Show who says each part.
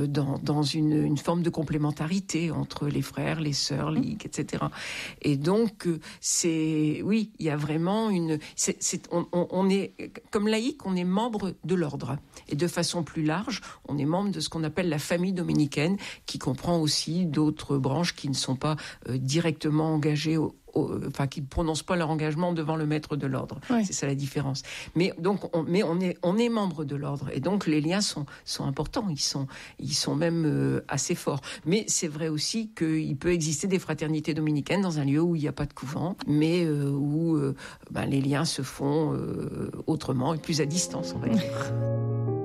Speaker 1: dans une forme de complémentarité entre les frères, les sœurs, etc. Et donc, il y a vraiment on est, comme laïc, on est membre de l'ordre. Et de façon plus large, on est membre de ce qu'on appelle la famille dominicaine, qui comprend aussi d'autres branches qui ne sont pas directement engagées qui ne prononcent pas leur engagement devant le maître de l'ordre. Ouais. C'est ça la différence. Mais donc, on est membre de l'ordre. Et donc, les liens sont importants. Ils sont même assez forts. Mais c'est vrai aussi qu'il peut exister des fraternités dominicaines dans un lieu où il n'y a pas de couvent, mais où les liens se font autrement et plus à distance, on va dire.